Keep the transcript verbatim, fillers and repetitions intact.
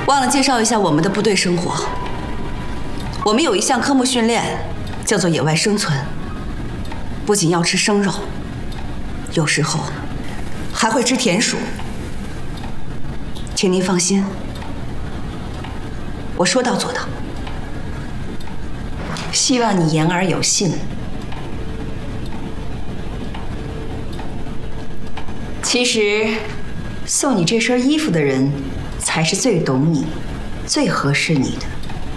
忘了介绍一下我们的部队生活。我们有一项科目训练，叫做野外生存。不仅要吃生肉，有时候还会吃田鼠。请您放心，我说到做到。 希望你言而有信。其实，送你这身衣服的人，才是最懂你、最合适你的。